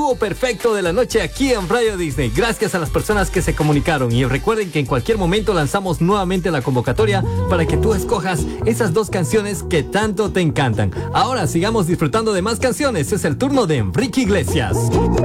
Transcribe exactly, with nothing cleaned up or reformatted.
Dúo perfecto de la noche aquí en Radio Disney. Gracias a las personas que se comunicaron y recuerden que en cualquier momento lanzamos nuevamente la convocatoria para que tú escojas esas dos canciones que tanto te encantan. Ahora sigamos disfrutando de más canciones. Es el turno de Enrique Iglesias.